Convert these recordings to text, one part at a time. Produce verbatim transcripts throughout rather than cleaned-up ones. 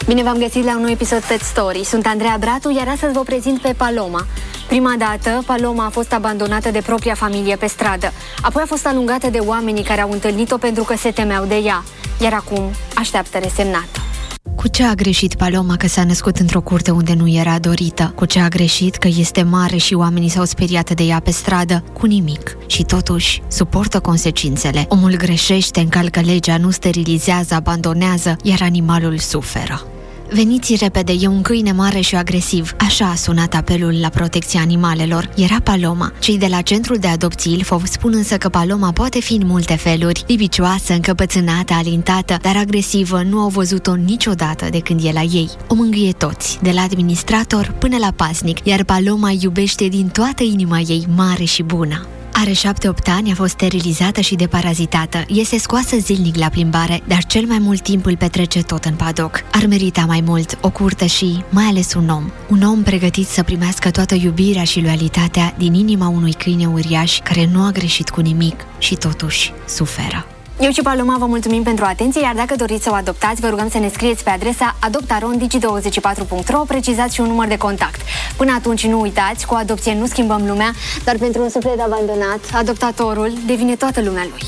Bine v-am găsit la un nou episod Pet Story. Sunt Andreea Bratu, iar astăzi vă prezint pe Paloma. Prima dată, Paloma a fost abandonată de propria familie pe stradă. Apoi a fost alungată de oamenii care au întâlnit-o pentru că se temeau de ea. Iar acum așteaptă resemnată. Cu ce a greșit Paloma că s-a născut într-o curte unde nu era dorită? Cu ce a greșit că este mare și oamenii s-au speriat de ea pe stradă? Cu nimic. Și totuși suportă consecințele. Omul greșește, încalcă legea, nu sterilizează, abandonează, iar animalul suferă. Veniți repede, e un câine mare și agresiv. Așa a sunat apelul la protecția animalelor. Era Paloma. Cei de la centrul de adopții Ilfov spun însă că Paloma poate fi în multe feluri. Libicioasă, încăpățânată, alintată, dar agresivă, nu au văzut-o niciodată de când e la ei. O mângâie toți, de la administrator până la pasnic, iar Paloma iubește din toată inima ei, mare și bună. Are șapte-opt ani, a fost sterilizată și deparazitată. Este scoasă zilnic la plimbare, dar cel mai mult timp îl petrece tot în padoc. Ar merita mai mult, o curte și, mai ales un om. Un om pregătit să primească toată iubirea și loialitatea din inima unui câine uriaș care nu a greșit cu nimic și totuși suferă. Eu și Paloma vă mulțumim pentru atenție, iar dacă doriți să o adoptați, vă rugăm să ne scrieți pe adresa adoptaron digi douăzeci și patru punct ro, precizați și un număr de contact. Până atunci nu uitați, cu adopție nu schimbăm lumea, dar pentru un suflet abandonat, adoptatorul devine toată lumea lui.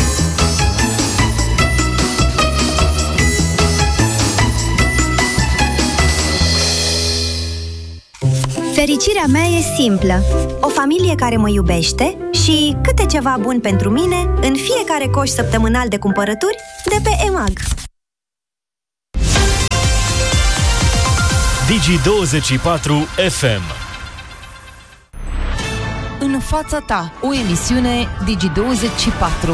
Fericirea mea e simplă. O familie care mă iubește și câte ceva bun pentru mine în fiecare coș săptămânal de cumpărături de pe EMAG. Digi douăzeci și patru F M. În fața ta, o emisiune Digi douăzeci și patru.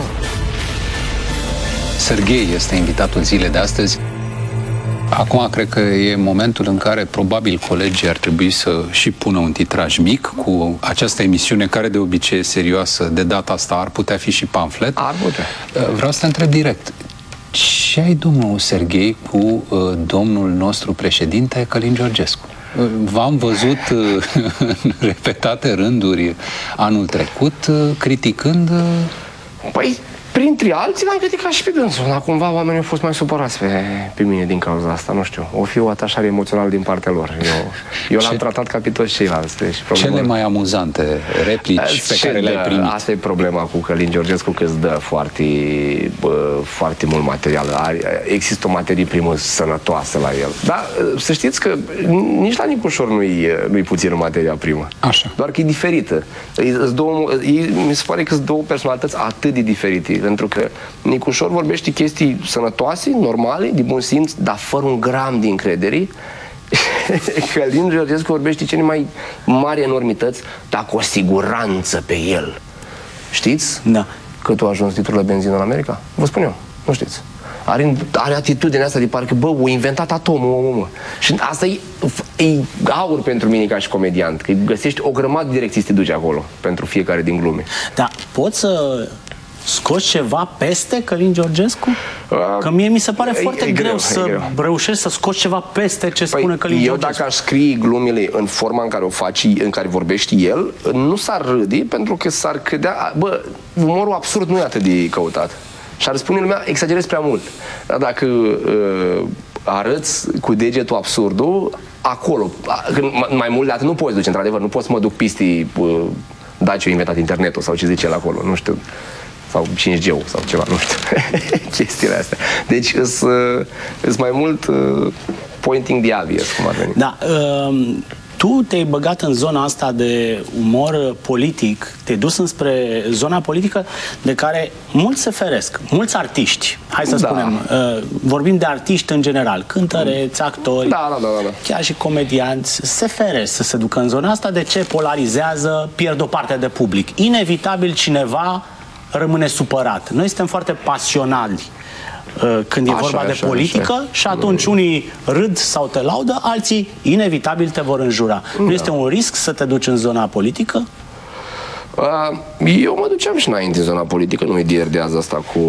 Serghei este invitatul zilei de astăzi. Acum cred că e momentul în care probabil colegii ar trebui să și pună un titraj mic cu această emisiune care de obicei e serioasă. De data asta ar putea fi și pamflet. Ar putea. Vreau să te întreb direct. Ce ai, domnul Serghei, cu uh, domnul nostru președinte Călin Georgescu? Uh, V-am văzut uh, în repetate rânduri anul trecut uh, criticând... Uh... Păi... Printre alții l-am criticat și pe dânsul, dar cumva oamenii au fost mai supărați pe, pe mine din cauza asta, nu știu. O fi o atașare emoțională din partea lor. Eu, eu l-am tratat ca pe toți ceilalți. Deci Cele mai amuzante replici pe care le-ai primit? Asta e problema cu Călin Georgescu, că îți dă foarte, bă, foarte mult material. Există o materie primă sănătoasă la el. Dar să știți că nici la Nicușor nu-i, nu-i puțină materia primă. Așa. Doar că e diferită. Două, mi se pare că sunt două personalități atât de diferite. Pentru că Nicușor vorbește chestii sănătoase, normale, de bun simț, dar fără un gram de încredere. Călin Georgescu vorbește cele mai mari enormități, dar cu o siguranță pe el. Știți? Da. Cât a ajuns titlul la benzină în America? Vă spun eu, nu știți. Are, are atitudinea asta de parcă, bă, o inventat atomul, omul, mă. Și asta e, e aur pentru mine ca și comediant, că găsești o grămadă de direcții să te duci acolo, pentru fiecare din glume. Da, poți să scoți ceva peste Călin Georgescu? Că mie mi se pare e, foarte e greu, greu să greu. reușești să scoți ceva peste ce păi, spune Călin Georgescu. Eu dacă aș scrie glumele în forma în care o faci, în care vorbește el, nu s-ar râde, pentru că s-ar cădea... Bă, umorul absurd nu e atât de căutat. Și ar spune lumea, exagerezi prea mult. Dar dacă uh, arăți cu degetul absurdul, acolo, când, mai mult de atât nu poți duce, într-adevăr, nu poți să mă duc piste uh, Dacia a inventat internetul sau ce zice el acolo, nu știu. Sau cinci G sau ceva, nu știu, chestiile astea. Deci sunt mai mult uh, pointing the obvious, cum ar veni. Da, uh, tu te-ai băgat în zona asta de umor politic, te-ai dus înspre zona politică de care mulți se feresc, mulți artiști, hai să da. spunem, uh, vorbim de artiști în general, cântăreți, actori, da, da, da, da. chiar și comedianți, se feresc să se ducă în zona asta. De ce? Polarizează, pierd o parte de public. Inevitabil cineva rămâne supărat. Noi suntem foarte pasionali uh, când e așa, vorba așa, de politică așa. Și atunci unii râd sau te laudă, alții inevitabil te vor înjura. Da. Nu este un risc să te duci în zona politică? Uh, eu mă duceam și înainte în zona politică, nu-i de ieri de azi asta cu,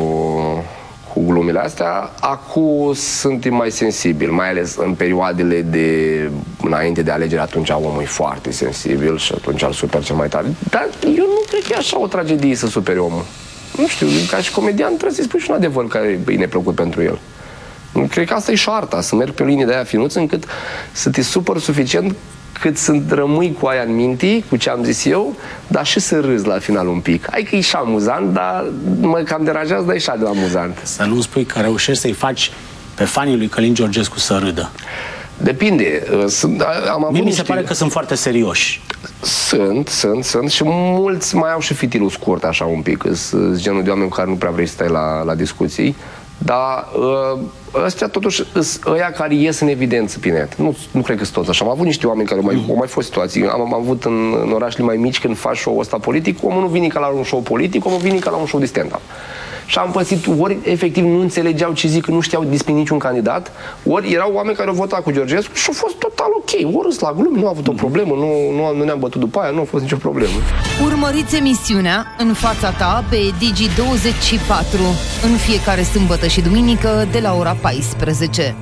cu glumile astea. Acum sunt mai sensibil, mai ales în perioadele de înainte de alegeri, atunci omul e foarte sensibil și atunci îl super cel mai tare. Dar eu nu cred că e așa o tragedie să superi omul. Nu știu, ca și comedian trebuie să-i spui și un adevăr care e neplăcut pentru el. Cred că asta e și arta, să merg pe o linie de aia finuță încât să te supăr suficient cât să rămâi cu aia în minte, cu ce am zis eu, dar și să râzi la final un pic. Hai că e și amuzant, dar mă cam deranjează, dar e și de amuzant. Să nu spui că reușești să-i faci pe fanii lui Călin Georgescu să râdă. Depinde. Sunt, am avut Mie mi se niște... pare că sunt foarte serioși. Sunt, sunt, sunt și mulți mai au și fitilul scurt așa un pic. Sunt genul de oameni cu care nu prea vrei să stai la, la discuții. Dar ăstea totuși sunt ăia care ies în evidență pe net. Nu, nu cred că sunt toți așa. Am avut niște oameni care au mai, mm. au mai fost situații. Am, am avut în, în orașele mai mici când faci show-ul ăsta politic, omul nu vine ca la un show politic, omul vine ca la un show de stand-up. Și am păsit, ori efectiv nu înțelegeau ce zic, că nu știau despre niciun candidat, ori erau oameni care au votat cu Georgescu și au fost total ok. Ori la glume, nu a avut o problemă, nu, nu, nu ne-am bătut după aia, nu a fost nicio problemă. Urmăriți emisiunea În fața ta pe Digi douăzeci și patru în fiecare sâmbătă și duminică de la ora paisprezece.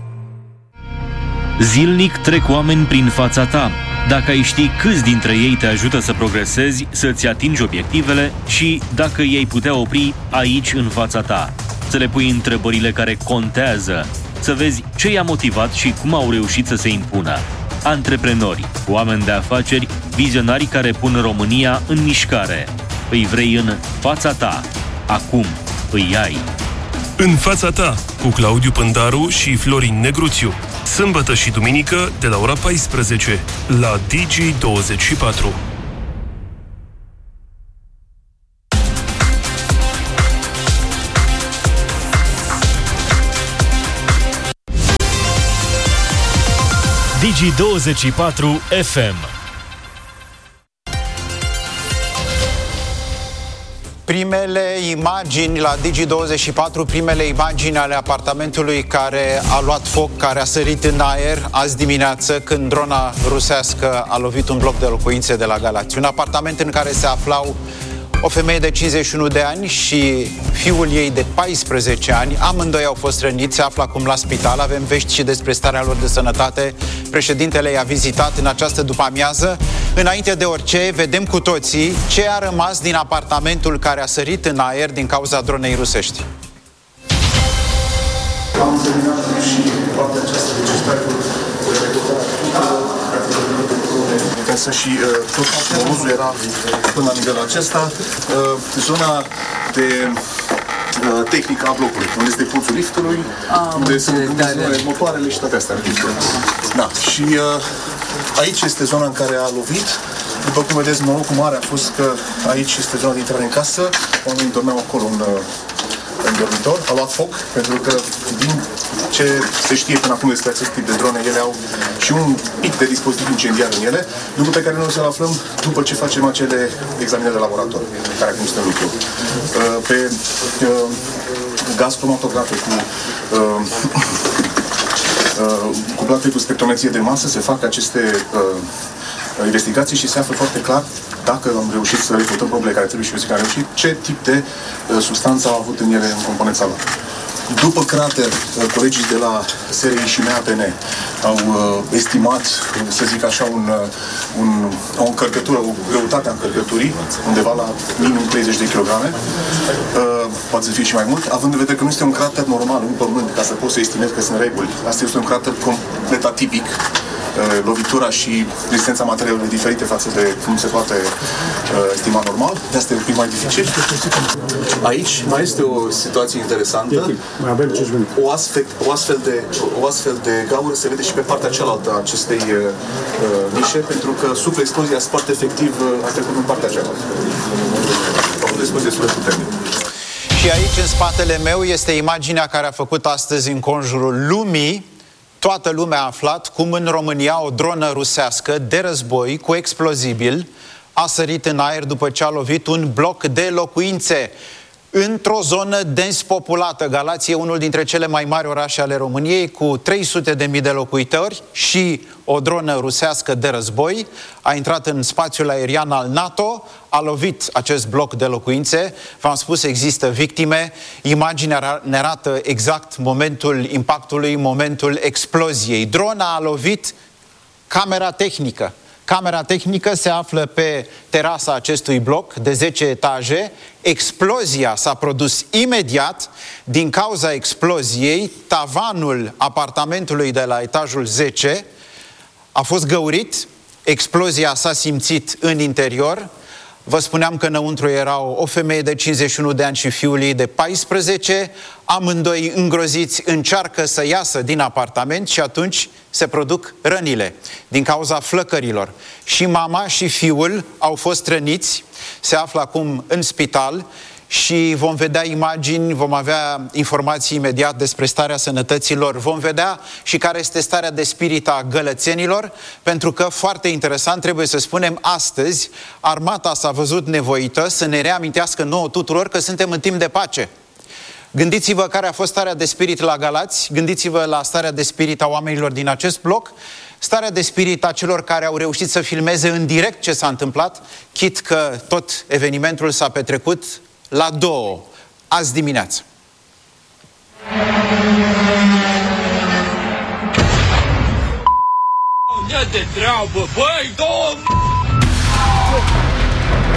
Zilnic trec oameni prin fața ta. Dacă ai ști câți dintre ei te ajută să progresezi, să-ți atingi obiectivele și dacă i-ai putea opri aici în fața ta, să le pui întrebările care contează, să vezi ce i-a motivat și cum au reușit să se impună. Antreprenori, oameni de afaceri, vizionari care pun România în mișcare. Îi vrei în fața ta. Acum îi ai. În fața ta, cu Claudiu Pândaru și Florin Negruțiu. Sâmbătă și duminică de la ora paisprezece la Digi douăzeci și patru. Digi douăzeci și patru F M. Primele imagini la Digi douăzeci și patru, primele imagini ale apartamentului care a luat foc, care a sărit în aer azi dimineață când drona rusească a lovit un bloc de locuințe de la Galați. Un apartament în care se aflau o femeie de cincizeci și unu de ani și fiul ei de paisprezece ani. Amândoi au fost răniți, se află acum la spital. Avem vești și despre starea lor de sănătate. Președintele i-a vizitat în această după-amiază. Înainte de orice, vedem cu toții ce a rămas din apartamentul care a sărit în aer din cauza dronei rusești. Am terminat și partea aceasta de gestare casă și uh, tot morozul era până la nivelul acesta. Uh, zona de uh, tehnică a blocului, unde este puțul liftului, ah, unde sunt da, da. motoarele și toate astea. Da. Și uh, aici este zona în care a lovit. După cum vedeți, norocul mare a fost că aici este zona de intrare în casă. Oamenii dormeau acolo în, în dormitor. A luat foc, pentru că din ce se știe până acum despre acest tip de drone, ele au și un pic de dispozitiv incendiar în ele, lucru pe care noi o să-l aflăm după ce facem acele examinări de laborator, care acum sunt în lucru. Pe gaz cromatografe cu cu plate cu spectrometrie de masă se fac aceste investigații și se află foarte clar dacă am reușit să refutăm probele care trebuie și eu zic că am reușit, ce tip de uh, substanță au avut în ele în componența lor. După crater, uh, colegii de la S R I și M A P N au uh, estimat, să zic așa, un, uh, un, o încărcătură, o greutate a încărcăturii, undeva la minim treizeci de kilograme, uh, poate să fie și mai mult, având în vedere că nu este un crater normal, un pământ, ca să poți să estimezi că sunt reguli. Asta este un crater complet atipic. Lovitura și rezistența materialelor diferite față de cum se poate uh, estima normal. De asta e un pic mai dificil. Aici mai este o situație interesantă. O astfel, o astfel, de, o astfel de gaură se vede și pe partea cealaltă a acestei uh, nișe, pentru că suflă explozia spart efectiv uh, a trecut în partea cealaltă. A fost o explozie destul de puternică. Și aici, în spatele meu, este imaginea care a făcut astăzi în conjurul lumii. Toată lumea a aflat cum în România o dronă rusească de război cu explozibil a sărit în aer după ce a lovit un bloc de locuințe într-o zonă dens populată. Galați e unul dintre cele mai mari orașe ale României, cu trei sute de mii de locuitori, și o dronă rusească de război a intrat în spațiul aerian al NATO, a lovit acest bloc de locuințe. V-am spus, există victime. Imaginea ne arată exact momentul impactului, momentul exploziei. Drona a lovit camera tehnică Camera tehnică se află pe terasa acestui bloc de zece etaje. Explozia s-a produs imediat. Din cauza exploziei, tavanul apartamentului de la etajul zece a fost găurit. Explozia s-a simțit în interior. Vă spuneam că înăuntru erau o femeie de cincizeci și unu de ani și fiul ei de paisprezece. Amândoi îngroziți încearcă să iasă din apartament și atunci se produc rănile din cauza flăcărilor. Și mama și fiul au fost răniți, se află acum în spital și vom vedea imagini, vom avea informații imediat despre starea sănătății lor, vom vedea și care este starea de spirit a gălățenilor, pentru că, foarte interesant, trebuie să spunem, astăzi armata s-a văzut nevoită să ne reamintească nouă tuturor că suntem în timp de pace. Gândiți-vă care a fost starea de spirit la Galați, gândiți-vă la starea de spirit a oamenilor din acest bloc, starea de spirit a celor care au reușit să filmeze în direct ce s-a întâmplat, chit că tot evenimentul s-a petrecut la două, azi dimineață. De treabă, băi, două